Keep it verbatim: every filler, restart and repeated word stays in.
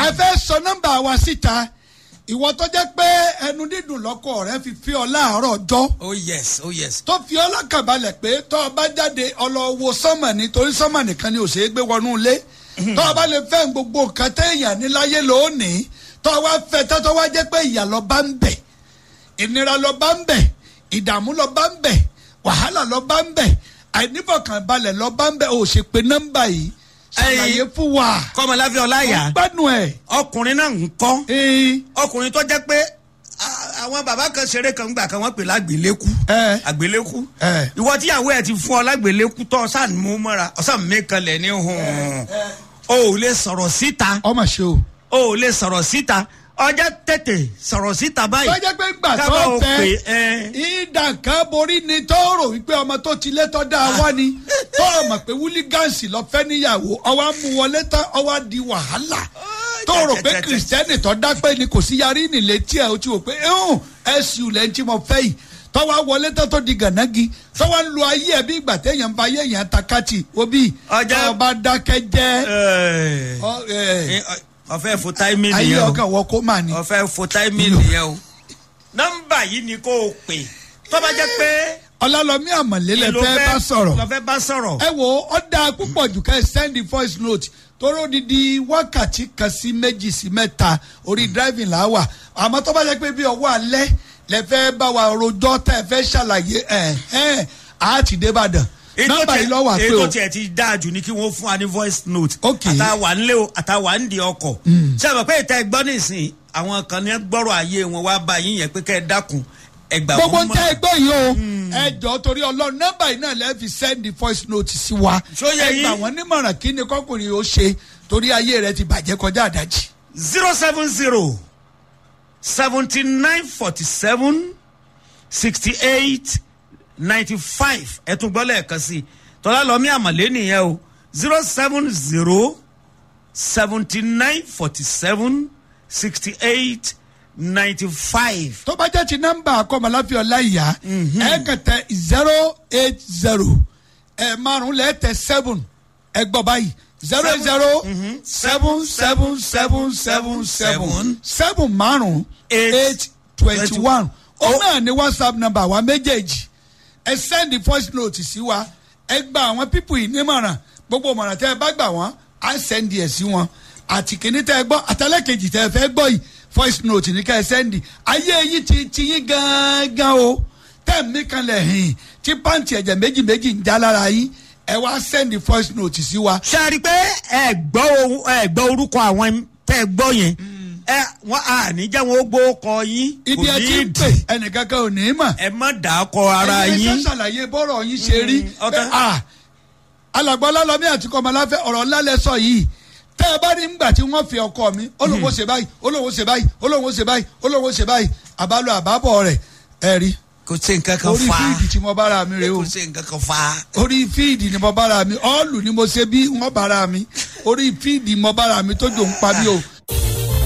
ẹ fẹ́ sọ nọ́mbà wa síta ìwọ tó jẹ́ pé ẹnu dídùn lọ́kọ rẹ fi fi ọ láàárọ̀ ọjọ́. oh yes oh yes. tó fi ọ lọ́kànbalẹ̀ pé tó o bá jáde ọlọ́wọ́ sọ́mọ̀ nítorí sọ́mọ̀ nìkan ni ò ṣeé gbé wọnú ilé. tó o bá lè fẹ́ gbogbo nǹkan téèyàn níláyé lónìí tó o wá fẹ́ tó tó wá jẹ́ pé ìyà lọ bá ń bẹ̀ ìnira lọ bá ń bẹ̀ ìdààmú lọ bá ń bẹ̀ wàhálà lọ bá ń bẹ̀ àìnífọ̀kànbalẹ̀ lọ bá ń bẹ̀ ò ṣe pé nọ́mbà yìí ṣàlàyé fún wa. kọ́mọláfẹ́ ọláyà ó gbádùn ẹ̀. ọkùnrin náà ń kọ́ ọkùnrin tó jẹ́ pé àwọn bàbá kan ṣeré kan gbà kan wọ́n pè lágbèlékú àgbèlékú ìwọ tíyàwó ẹ̀ ti fún ọ lágbèlékú tó ọ̀sán mú mọ́ra ọ̀sán mẹ́kànlẹ̀ ní hùn o ò lè sọ̀rọ̀ síta ọmọ ṣe o o ò lè sọ̀rọ̀ síta ọjọ́ tètè sọ̀rọ̀ síta báyìí. tọ́jà pé gbà tó fẹ́ ìdá kan borí ni tó rò wípé ọmọ tó ti lé tọ́ da wá ni tó mọ̀ pé wúlígánsì lọ fẹ́ níyàwó ọwọ́ á mú wọlé tán ọwọ́ á di wàhálà tó rò pé kìrìsìtẹ́nì tó dá pé ni kò sí yarí nílé tí ẹ̀ o ti wò pé ẹ̀hún ẹ̀sùn lẹ́yìn tí mo fẹ́ yìí tọ́wọ́ wọlé tán tó di gànági tọ́wọ́ ń lo ayé ẹ̀ bí ìgbà téèyàn bá ayé yẹn takati obi ọba dákẹ́ jẹ́ ọfẹ fo táìmì nìyẹn o ayé ọkàn wọ kó mà ní. ọfẹ fo táìmì nìyẹn o nọ́mbà yìí ni kò pè tó bá jẹ́ pé. ọlálọ́mí àmọ̀lé lẹ fẹ́ bá sọ̀rọ̀ lọ fẹ́ bá sọ̀rọ̀. ẹ wo ọ dáa púpọ̀ jù ká ẹ send the voice note tóró didi wákàtí kan sí méjì sí mẹ́ta orí driving là wà àmọ́ tó bá jẹ́ pé bí ọwọ́ alẹ́ lẹ fẹ́ bá wa rojọ́ tẹ́ ẹ fẹ́ ṣàlàyé ẹ̀ ẹ̀ á ti dé Ìbàdàn. nọ́mbà yìí lọ wà pé o ètò tiẹ̀ ti dáa jù ní kí wọ́n fún wa ní voice note. ok àtàwà ńlẹ̀ o àtàwà ń di ọkọ̀. ṣé àbẹ̀ pé ìta ẹgbọ́n nìsín àwọn kan ní gbọ́rọ̀ ayé wọn wá bá yín yẹn pé kẹ́ ẹ dákun ẹgbà wọn mọ́. gbogbo ń tẹ́ ẹgbẹ́ yìí o ẹ jọ torí Ọlọ́run nọ́mbà yìí náà lẹ́ẹ̀ fi send the voice note sí wa. ẹgbà wọn nímọ̀ràn kí ni kọ́kùnrin ó ṣe torí ayé rẹ ti bàjẹ́ kọjá àdájì. zero seven zero seventy nine forty seven sixty eight ninety five ẹ tún gbọ́ lẹ́ẹ̀kan sí i tọ́lá lọ́mí àmàlẹ́ nìyẹn o zero seven zero seventy nine forty seven sixty eight ninety five. tó bá jẹ́ ti nọ́mbà akọ́mọláfẹ́ ọláìyá ẹ kàn tẹ zero eight zero ẹ márùn lẹ́tẹ̀ seven ẹ gbọ́ báyìí zero zero seven seven seven seven seven seven márùn eight twenty one ó náà ní WhatsApp number wa méjèèjì ẹ send the voice note sí wa ẹ gba àwọn pípù yìí nímọ̀ràn gbogbo ìmọ̀ràn tẹ́ ẹ bá gbà wọ́n á send ẹ̀ sí wọn àti kìíní tẹ́ ẹ gbọ́ àtàlẹ́kejì tẹ́ ẹ fẹ́ gbọ́ yìí voice note ní ká ẹ send ayé yìí ti ti yín gángan o tẹ́ mí kan lẹ̀ hìn tí pàǹtì ẹ̀jẹ̀ méjì méjì ń já lára yín ẹ wá send the voice note sí wa. ṣe é rí i pé ẹ gbọ́ ẹ gbọ́ orúkọ àwọn tẹ́ ẹ gbọ́ yẹn ẹ wọn à ní jẹ́ wọn ó gbó kọ yín. ibi ẹ ti ń pè ẹnìkankan ò ní mà. ẹ má dà á kọ ara yín. ẹ̀yin ẹ ṣàlàyé bọ́rọ̀ yín ṣe rí. alàgbà ọlálọ́mí àti kọ́mọláfẹ́ ọ̀rọ̀ ńlá lẹ sọ yìí tẹ́ ẹ bá rí ngbà tí wọ́n fi ọkọ mi olówó ṣe báyìí olówó ṣe báyìí olówó ṣe báyìí olówó ṣe báyìí àbálò àbábọ̀ rẹ̀ ẹ rí. kò sí nǹkan kan fa orí fíìdì tí mo bára mi rè o kò sí nǹkan kan fa orí fíìdì ni mo bára mi ọ́ọ̀lù ni mo ṣe bí wọ́n bára mi orí fíìdì mo bára mi tó jò ń pa mí o